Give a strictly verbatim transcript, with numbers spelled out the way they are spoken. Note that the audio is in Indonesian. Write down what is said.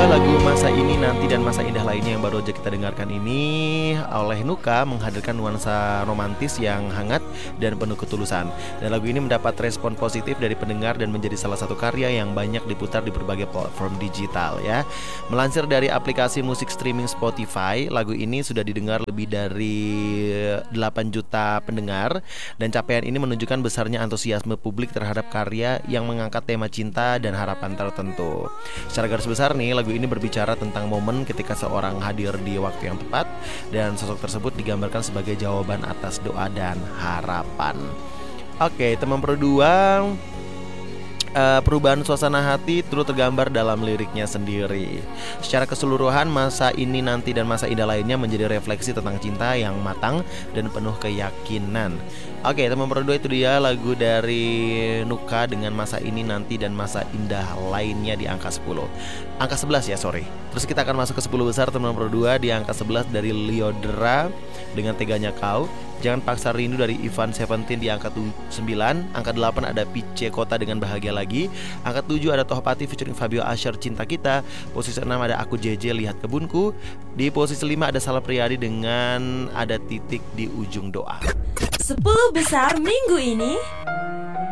kedua lagu Masa Ini Nanti dan Masa Indah Lainnya yang baru aja kita dengarkan ini oleh Nuka menghadirkan nuansa romantis yang hangat dan penuh ketulusan. Dan lagu ini mendapat respon positif dari pendengar dan menjadi salah satu karya yang banyak diputar di berbagai platform digital ya. Melansir dari aplikasi musik streaming Spotify, lagu ini sudah didengar lebih dari delapan juta pendengar dan capaian ini menunjukkan besarnya antusiasme publik terhadap karya yang mengangkat tema cinta dan harapan tertentu. Secara garis besar nih, lagu ini berbicara tentang momen ketika seorang hadir di waktu yang tepat dan sosok tersebut digambarkan sebagai jawaban atas doa dan harapan. Oke, teman Pro dua, Uh, perubahan suasana hati turut tergambar dalam liriknya sendiri. Secara keseluruhan, Masa Ini Nanti dan Masa Indah Lainnya menjadi refleksi tentang cinta yang matang dan penuh keyakinan. Oke, teman Pro dua, itu dia lagu dari Nuka dengan Masa Ini Nanti dan Masa Indah Lainnya di angka sepuluh. Angka sebelas ya, sorry. Terus kita akan masuk ke sepuluh besar teman Pro dua di angka sebelas dari Lyodra dengan Teganya Kau. Jangan Paksa Rindu dari Ivan Seventeen di angka sembilan. Angka delapan ada Pice Kota dengan Bahagia Lagi. Angka tujuh ada Tohpati featuring Fabio Asher Cinta Kita. Posisi enam ada Aku J J Lihat Kebunku. Di posisi lima ada Salah Priadi dengan Ada Titik di Ujung Doa. Sepuluh besar minggu ini.